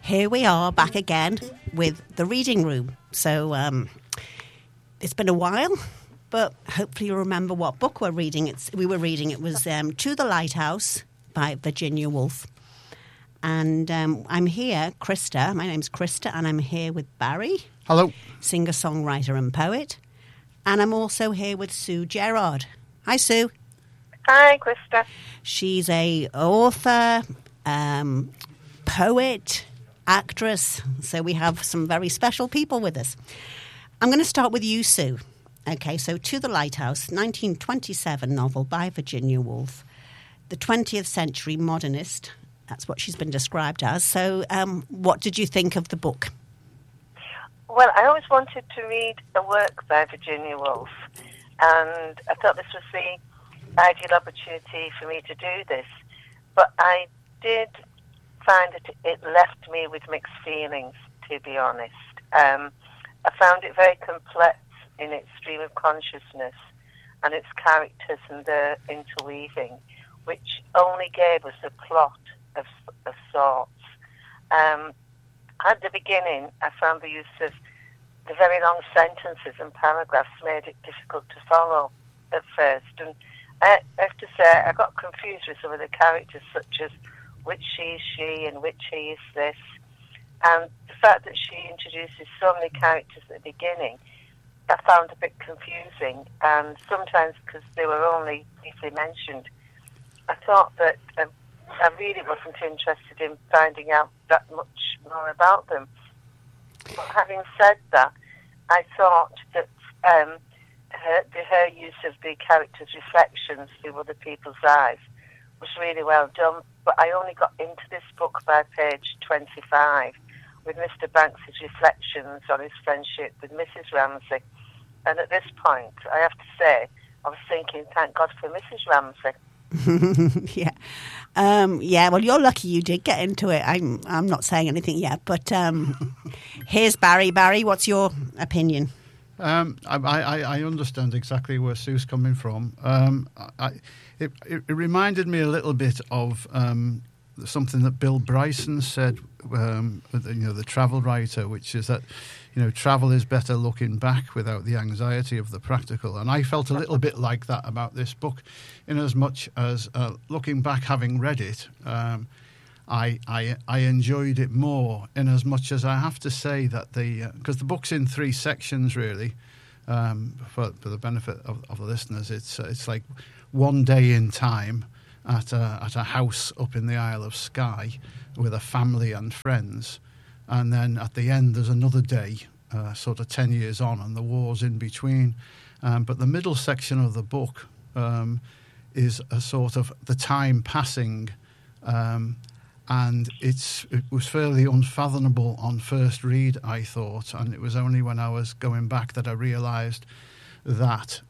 here we are back again with the reading room. So it's been a while, but hopefully you remember what book we're reading. It was To the Lighthouse by Virginia Woolf. And I'm here, Krista. My name's Krista, and I'm here with Barry. Hello. Singer-songwriter and poet. And I'm also here with Sue Gerard. Hi, Sue. Hi, Krista. She's a author, poet, actress. So we have some very special people with us. I'm going to start with you, Sue. Okay, so To the Lighthouse, 1927 novel by Virginia Woolf. The 20th century modernist. That's what she's been described as. So what did you think of the book? Well, I always wanted to read a work by Virginia Woolf, and I thought this was the ideal opportunity for me to do this. But I did find that it left me with mixed feelings, to be honest. I found it very complex in its stream of consciousness and its characters and their interweaving, which only gave us a plot of sorts. At the beginning, I found the use of the very long sentences and paragraphs made it difficult to follow at first. And I have to say, I got confused with some of the characters, such as which she is she and which he is this. And the fact that she introduces so many characters at the beginning, I found a bit confusing. And sometimes, because they were only briefly mentioned, I thought that I really wasn't interested in finding out that much more about them. But having said that, I thought that her use of the characters' reflections through other people's eyes was really well done. But I only got into this book by page 25 with Mr. Banks' reflections on his friendship with Mrs. Ramsay. And at this point, I have to say, I was thinking, thank God for Mrs. Ramsay. Yeah. Well, you're lucky you did get into it. I'm not saying anything yet, but here's Barry. Barry, what's your opinion? I understand exactly where Sue's coming from. It reminded me a little bit of something that Bill Bryson said, the travel writer, which is that, travel is better looking back without the anxiety of the practical. And I felt a little bit like that about this book, in as much as looking back, having read it, I enjoyed it more, in as much as I have to say that because the book's in 3 sections really, for the benefit of the listeners, it's like one day in time at a house up in the Isle of Skye with a family and friends. And then at the end, there's another day, sort of 10 years on, and the war's in between. But the middle section of the book is a sort of the time passing, and it was fairly unfathomable on first read, I thought. And it was only when I was going back that I realised that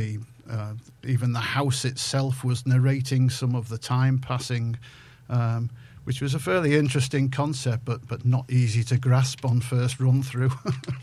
even the house itself was narrating some of the time passing, which was a fairly interesting concept, but not easy to grasp on first run through.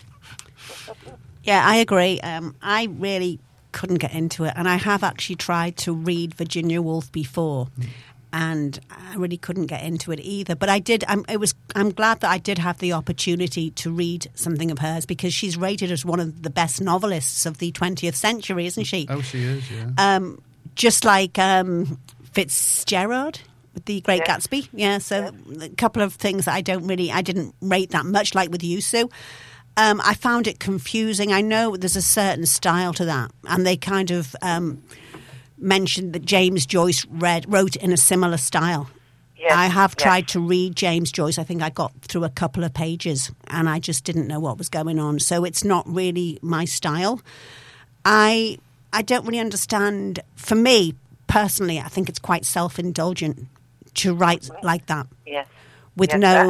Yeah, I agree. I really couldn't get into it, and I have actually tried to read Virginia Woolf before, and I really couldn't get into it either. But I did. I'm glad that I did have the opportunity to read something of hers, because she's rated as one of the best novelists of the 20th century, isn't she? Oh, she is. Yeah. Just like Fitzgerald. The Great Gatsby, yeah. So a couple of things that I didn't rate that much, like with you, Sue. I found it confusing. I know there's a certain style to that, and they kind of mentioned that James Joyce wrote in a similar style. Yes, I have tried to read James Joyce. I think I got through a couple of pages, and I just didn't know what was going on. So it's not really my style. I don't really understand. For me personally, I think it's quite self-indulgent to write like that, with no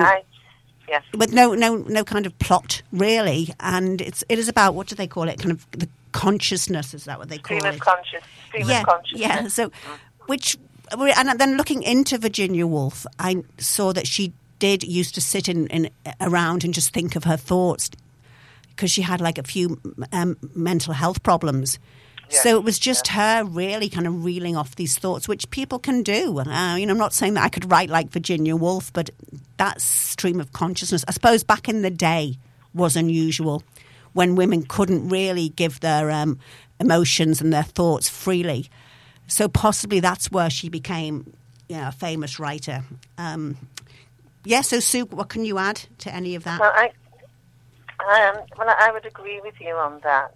kind of plot really, and it is about, what do they call it? Kind of the consciousness, is that what they call it? Stream of consciousness. Yeah. So, and then looking into Virginia Woolf, I saw that she used to sit around and just think of her thoughts, because she had like a few mental health problems. Yes. So it was just her really kind of reeling off these thoughts, which people can do. I'm not saying that I could write like Virginia Woolf, but that stream of consciousness, I suppose back in the day, was unusual when women couldn't really give their emotions and their thoughts freely. So possibly that's where she became a famous writer. So Sue, what can you add to any of that? Well, I would agree with you on that.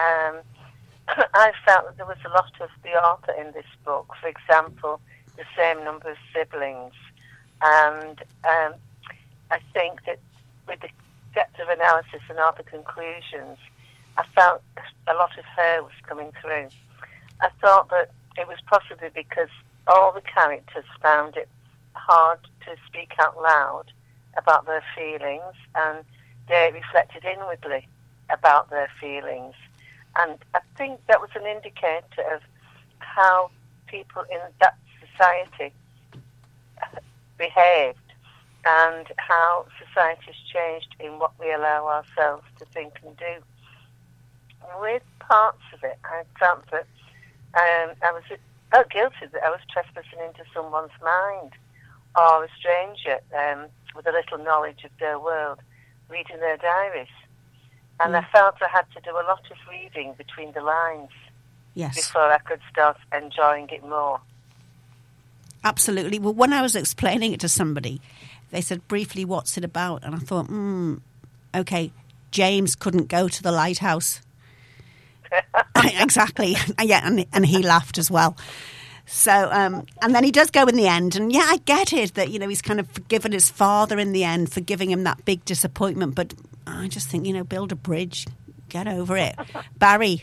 I felt that there was a lot of the author in this book. For example, the same number of siblings. And I think that with the depth of analysis and all the conclusions, I felt a lot of her was coming through. I thought that it was possibly because all the characters found it hard to speak out loud about their feelings, and they reflected inwardly about their feelings. And I think that was an indicator of how people in that society behaved and how society has changed in what we allow ourselves to think and do. With parts of it, I felt that I was guilty that I was trespassing into someone's mind, or a stranger with a little knowledge of their world, reading their diaries. And I felt I had to do a lot of reading between the lines before I could start enjoying it more. Absolutely. Well, when I was explaining it to somebody, they said briefly, what's it about? And I thought, okay, James couldn't go to the lighthouse. Exactly. Yeah, and he laughed as well. So, and then he does go in the end. And I get it that, he's kind of forgiven his father in the end for giving him that big disappointment. But I just think, build a bridge, get over it. Barry.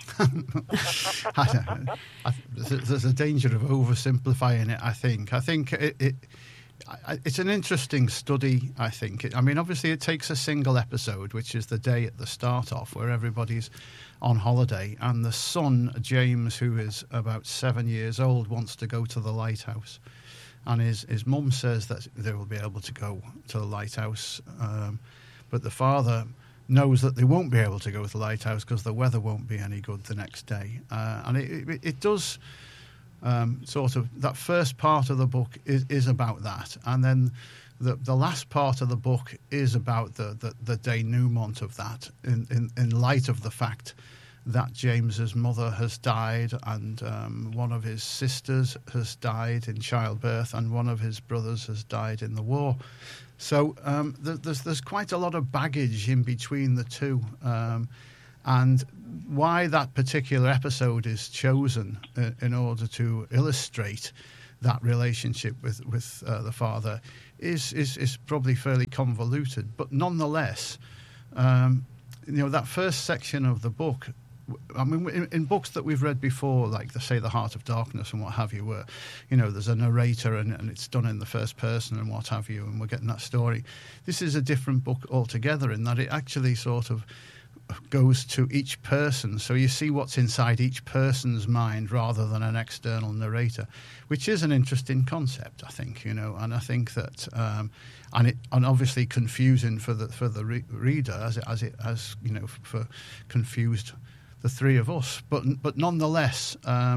There's a danger of oversimplifying it, I think. I think it's an interesting study, I think. Obviously it takes a single episode, which is the day at the start off, where everybody's on holiday, and the son, James, who is about 7 years old, wants to go to the lighthouse. And his mum says that they will be able to go to the lighthouse, but the father knows that they won't be able to go to the lighthouse because the weather won't be any good the next day. And it does sort of, that first part of the book is about that. And then the last part of the book is about the denouement of that in light of the fact that James's mother has died, and one of his sisters has died in childbirth, and one of his brothers has died in the war. So there's quite a lot of baggage in between the two, and why that particular episode is chosen in order to illustrate that relationship with the father is probably fairly convoluted, but nonetheless, that first section of the book. In books that we've read before, like say The Heart of Darkness and what have you, where there's a narrator and it's done in the first person and what have you, and we're getting that story. This is a different book altogether in that it actually sort of goes to each person, so you see what's inside each person's mind rather than an external narrator, which is an interesting concept, I think. And I think that and obviously confusing for the reader as it has for confused the three of us, but nonetheless,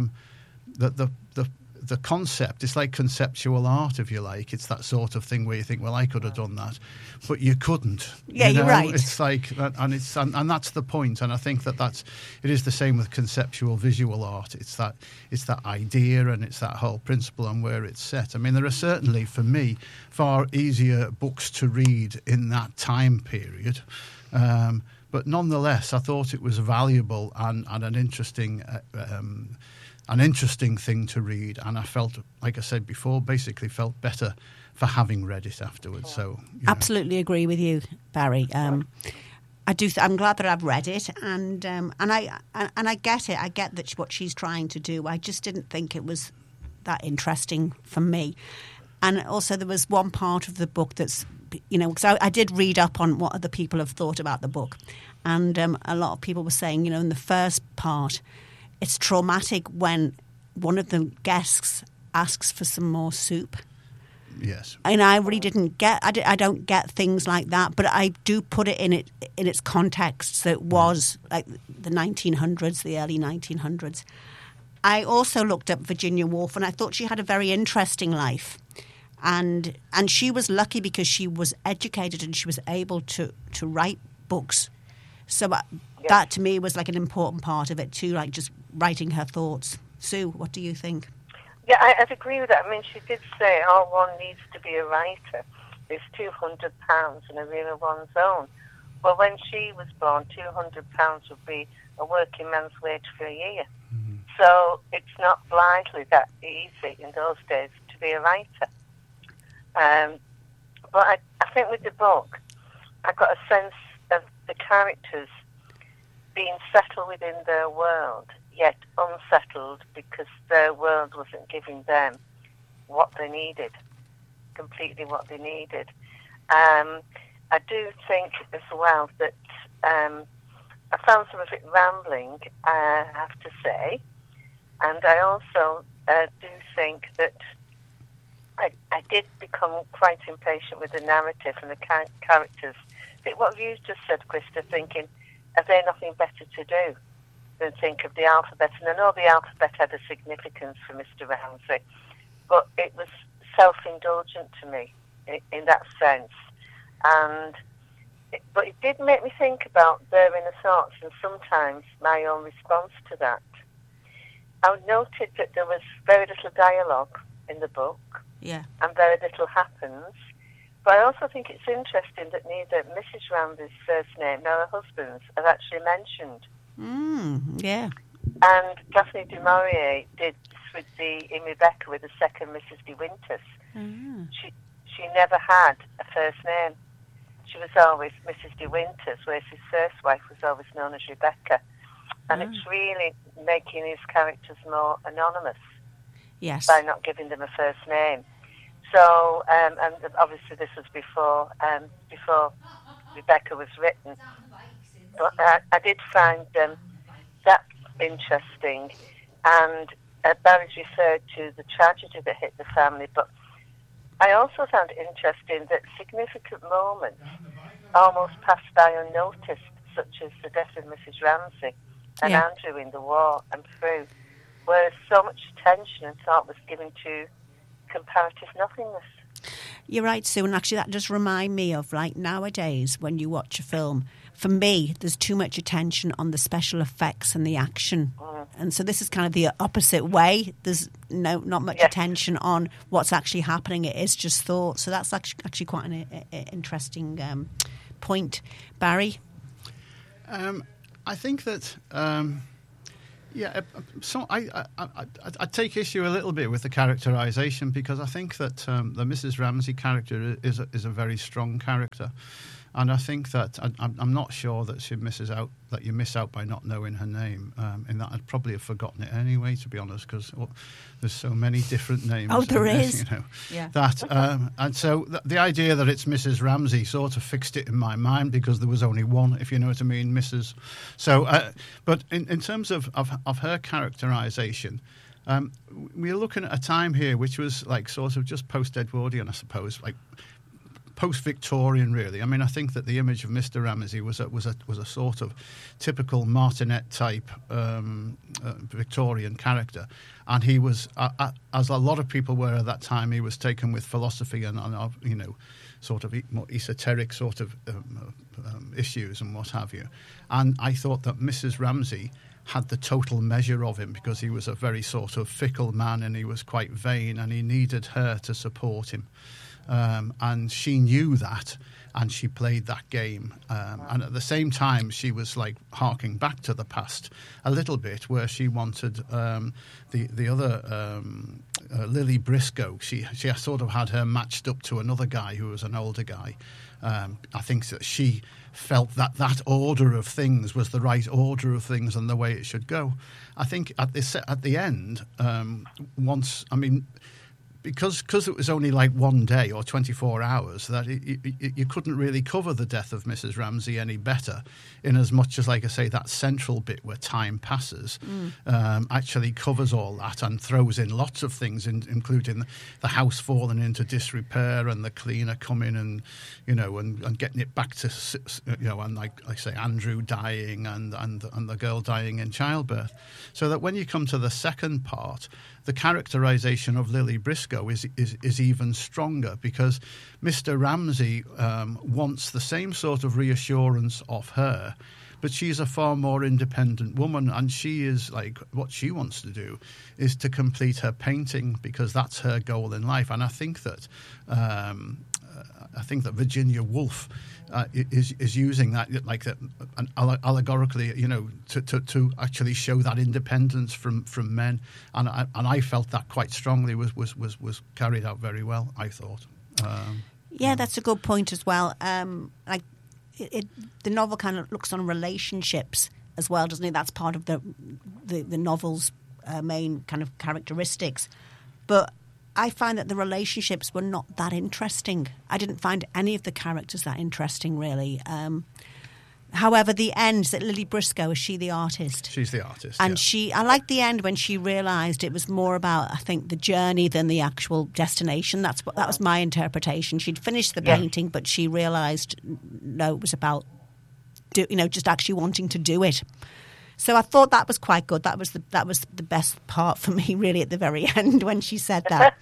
the concept, it's like conceptual art, if you like. It's that sort of thing where you think, well, I could have done that, but you couldn't. Yeah, you're right. It's like, and that's the point. And I think it is the same with conceptual visual art. It's that idea and it's that whole principle and where it's set. There are certainly, for me, far easier books to read in that time period. But nonetheless, I thought it was valuable and an interesting thing to read. And I felt, like I said before, basically felt better for having read it afterwards. So absolutely agree with you, Barry. I'm glad that I've read it, and I get it. I get that what she's trying to do. I just didn't think it was that interesting for me. And also, there was one part of the book that's, because I did read up on what other people have thought about the book. And a lot of people were saying, in the first part, it's traumatic when one of the guests asks for some more soup. Yes. And I really didn't get. I don't get things like that, but I do put it in its context. So it was like the 1900s, the early 1900s. I also looked up Virginia Woolf, and I thought she had a very interesting life. And she was lucky because she was educated and she was able to write books. So that to me was like an important part of it too, like just writing her thoughts. Sue, what do you think? Yeah, I'd agree with that. I mean, she did say all one needs to be a writer is £200 and a room of one's own. Well, when she was born, £200 would be a working man's wage for a year. Mm-hmm. So it's not blindly that easy in those days to be a writer. But I think with the book, I got a sense of the characters being settled within their world, yet unsettled because their world wasn't giving them what they needed, completely what they needed. I do think as well that I found some of it rambling, I have to say, and I also do think that I did become quite impatient with the narrative and the characters. But what you just said, Krista, thinking, are there nothing better to do than think of the alphabet? And I know the alphabet had a significance for Mr. Ramsay, but it was self-indulgent to me in that sense. But it did make me think about their inner thoughts and sometimes my own response to that. I noted that there was very little dialogue in the book. Yeah. And very little happens. But I also think it's interesting that neither Mrs. Ramsay's first name nor her husband's are actually mentioned. Yeah. And Daphne du Maurier did this in Rebecca with the second Mrs. de Winters. Mm. She never had a first name. She was always Mrs. de Winters, whereas his first wife was always known as Rebecca. And it's really making these characters more anonymous. Yes. By not giving them a first name. So, and obviously this was before Rebecca was written. But I did find that interesting. And Barry's referred to the tragedy that hit the family, but I also found it interesting that significant moments almost passed by unnoticed, such as the death of Mrs. Ramsay and Andrew in the war and through, where so much attention and thought was given to comparative nothingness. You're right, Sue, and actually that does remind me of, like, nowadays when you watch a film, for me, there's too much attention on the special effects and the action. And so this is kind of the opposite way. There's not much attention on what's actually happening. It is just thought. So that's actually quite an interesting point. Barry? I think that... so I take issue a little bit with the characterisation because I think that the Mrs. Ramsay character is a very strong character, and I think that I'm not sure that she misses out, that you miss out by not knowing her name. In that I'd probably have forgotten it anyway, to be honest, because there's so many different names. Oh, there is. You know, that and so the idea that it's Mrs. Ramsay sort of fixed it in my mind because there was only one, if you know what I mean, Mrs. So, but in terms of her characterisation, we're looking at a time here which was like sort of just post-Edwardian, I suppose, like post-Victorian, really. I mean, I think that the image of Mr. Ramsay was a sort of typical martinet type Victorian character, and he was, as a lot of people were at that time, he was taken with philosophy and you know, sort of more esoteric sort of issues and what have you. And I thought that Mrs. Ramsay had the total measure of him because he was a very sort of fickle man and he was quite vain and he needed her to support him. And she knew that, and she played that game. And at the same time, she was like harking back to the past a little bit, where she wanted the other Lily Briscoe. She sort of had her matched up to another guy who was an older guy. I think that she felt that order of things was the right order of things and the way it should go. I think at the end, because it was only like one day or 24 hours, that you couldn't really cover the death of Mrs. Ramsay any better, in as much as, like I say, that central bit where time passes actually covers all that and throws in lots of things, including the house falling into disrepair and the cleaner coming and, and getting it back to, and like I say, Andrew dying and the girl dying in childbirth. So that when you come to the second part, the characterization of Lily Briscoe is even stronger, because Mr. Ramsay wants the same sort of reassurance of her, but she's a far more independent woman, and she is like, what she wants to do is to complete her painting, because that's her goal in life. And I think that Virginia Woolf is using that like allegorically, to actually show that independence from men, and I felt that quite strongly was carried out very well, I thought. That's a good point as well. The novel kind of looks on relationships as well, doesn't it? That's part of the novel's main kind of characteristics, but I find that the relationships were not that interesting. I didn't find any of the characters that interesting, really. However, the end, that Lily Briscoe, is she the artist? She's the artist, and yeah. I liked the end when she realised it was more about, I think, the journey than the actual destination. That was my interpretation. She'd finished the painting, but she realised, no, it was about, just actually wanting to do it. So I thought that was quite good. That was the best part for me, really, at the very end when she said that.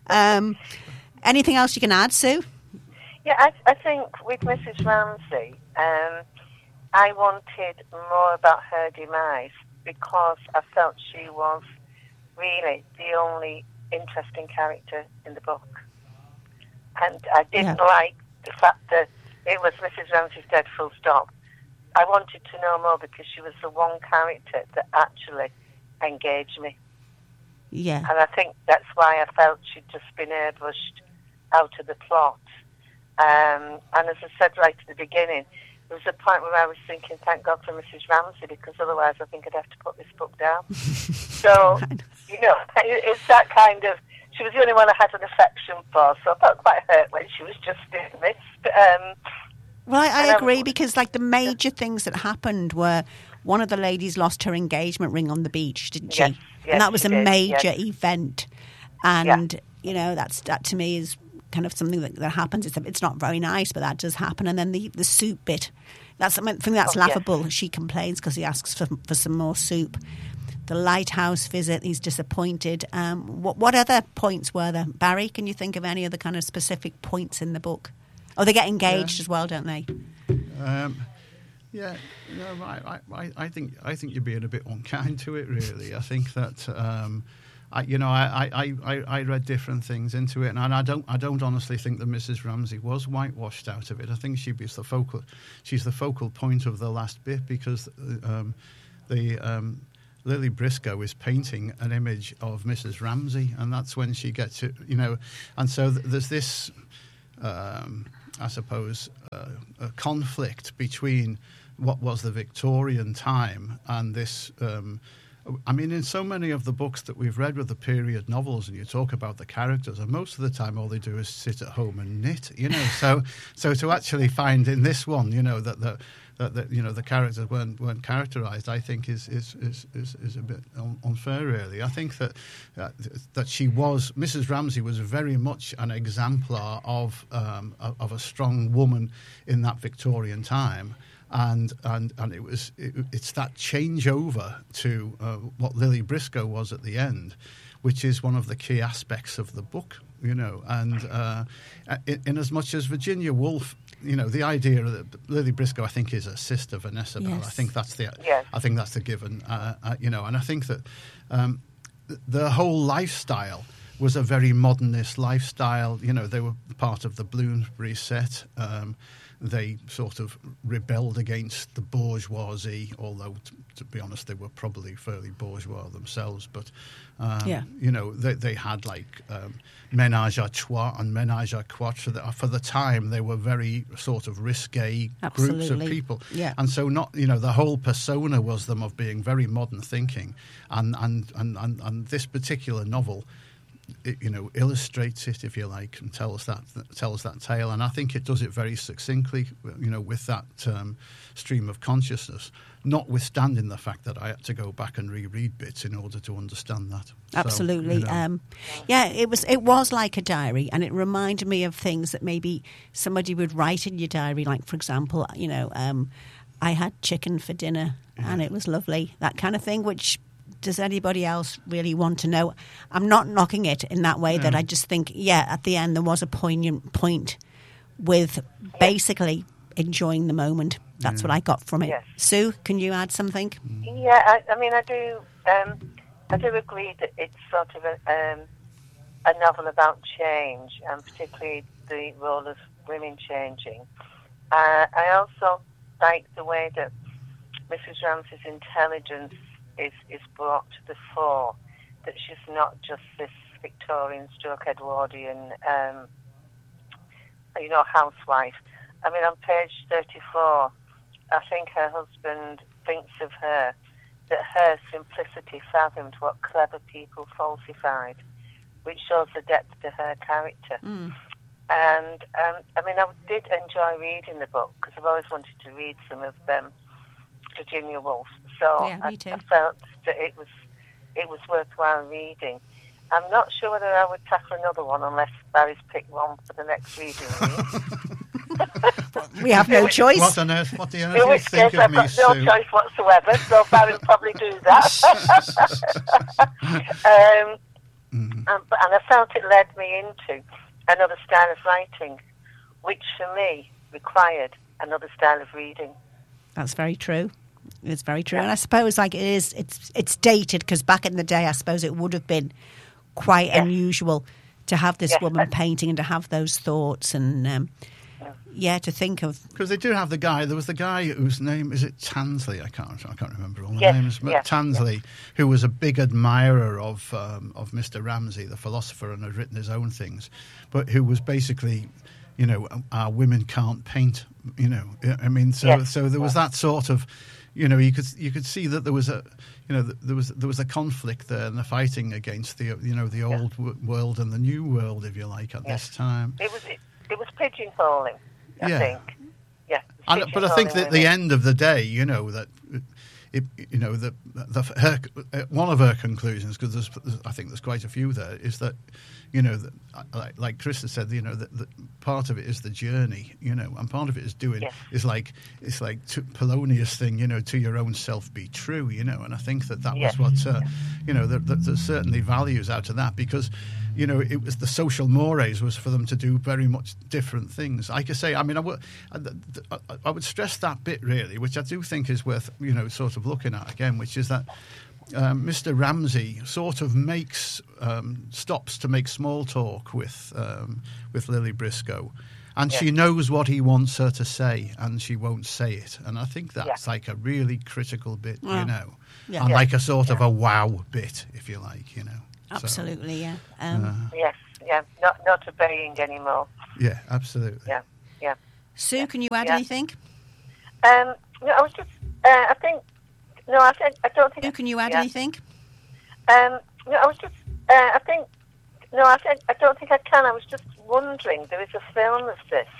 Anything else you can add, Sue? Yeah, I think with Mrs. Ramsay, I wanted more about her demise, because I felt she was really the only interesting character in the book. And I didn't like the fact that it was Mrs. Ramsay's dead, full stop. I wanted to know more, because she was the one character that actually engaged me. Yeah. And I think that's why I felt she'd just been airbrushed out of the plot. And as I said right at the beginning, there was a point where I was thinking, thank God for Mrs. Ramsay, because otherwise I think I'd have to put this book down. So, it's that kind of, she was the only one I had an affection for, so I felt quite hurt when she was just dismissed. Well, I agree, because like the major things that happened were, one of the ladies lost her engagement ring on the beach, didn't she? Yes, and that was a major event. And, that to me is kind of something that happens. It's not very nice, but that does happen. And then the soup bit, that's something that's laughable. Yes. She complains because he asks for some more soup. The lighthouse visit, he's disappointed. What other points were there? Barry, can you think of any other kind of specific points in the book? Oh, they get engaged as well, don't they? I think you're being a bit unkind to it, really. I think that I read different things into it, and I don't honestly think that Mrs. Ramsay was whitewashed out of it. I think she's the focal point of the last bit, because Lily Briscoe is painting an image of Mrs. Ramsay, and that's when she gets it, and so there's this. I suppose, a conflict between what was the Victorian time and this. In so many of the books that we've read with the period novels, and you talk about the characters, and most of the time all they do is sit at home and knit. So to actually find in this one, that the characters weren't characterized, I think is a bit unfair, really. I think that Mrs. Ramsay was very much an exemplar of a strong woman in that Victorian time, and it's that changeover to what Lily Briscoe was at the end, which is one of the key aspects of the book. And in as much as Virginia Woolf, the idea that Lily Briscoe, I think, is a sister Vanessa Bell. Yes. Yes. I think that's the given. And I think that the whole lifestyle was a very modernist lifestyle. They were part of the Bloomsbury set. They sort of rebelled against the bourgeoisie, although, to be honest, they were probably fairly bourgeois themselves. But, they had like ménage à trois and ménage à quatre. For the time, they were very sort of risque groups of people. Yeah. And so the whole persona was them of being very modern thinking. And this particular novel illustrates it, if you like, and tells that tale. And I think it does it very succinctly, with that stream of consciousness, notwithstanding the fact that I had to go back and reread bits in order to understand that. Absolutely. So, it was like a diary, and it reminded me of things that maybe somebody would write in your diary. Like, for example, I had chicken for dinner and it was lovely, that kind of thing, which... Does anybody else really want to know? I'm not knocking it in that way, that I just think, at the end there was a poignant point with basically enjoying the moment. That's what I got from it. Yes. Sue, can you add something? Yeah, I do. I do agree that it's sort of a novel about change, and particularly the role of women changing. I also like the way that Mrs. Ramsay's intelligence is brought to the fore, that she's not just this Victorian stroke Edwardian housewife. I mean, on page 34, I think her husband thinks of her, that her simplicity fathomed what clever people falsified, which shows the depth to her character. And I did enjoy reading the book, because I've always wanted to read some of Virginia Woolf. So I felt that it was worthwhile reading. I'm not sure whether I would tackle another one unless Barry's picked one for the next reading. We have no choice. What on earth? What do you think of me, Sue? I've got no choice whatsoever, so Barry will probably do that. And I felt it led me into another style of writing, which for me required another style of reading. That's very true. It's very true. And I suppose it's dated, because back in the day I suppose it would have been quite unusual to have this woman painting and to have those thoughts and to think of. Because they do have the guy. There was the guy whose name is it Tansley. I can't remember all the names. But Tansley, who was a big admirer of Mr. Ramsay, the philosopher, and had written his own things, but who was basically, our women can't paint. I mean, so there was that sort of. You could see that there was a conflict there, and the fighting against the old world and the new world, if you like, at this time. It was pigeonholing, I think. Yeah. But I think that at the end of the day, one of her conclusions, because I think there's quite a few there, is that like Krista said, that part of it is the journey, and part of it is doing it's like Polonius thing, to your own self be true, and I think that was what there's certainly values out of that, because it was the social mores was for them to do very much different things. Like I say, I mean, I would stress that bit really, which I do think is worth sort of looking at again, which is that Mr. Ramsay sort of stops to make small talk with Lily Briscoe, and she knows what he wants her to say, and she won't say it. And I think that's like a really critical bit, and like a sort of a wow bit, if you like, Absolutely, not obeying anymore. Yeah, absolutely. Yeah. Sue, can you add anything? I was just. I think. No, I don't think. Sue, can you add anything? I was just. I think. No, I don't think I can. I was just wondering. There is a film of this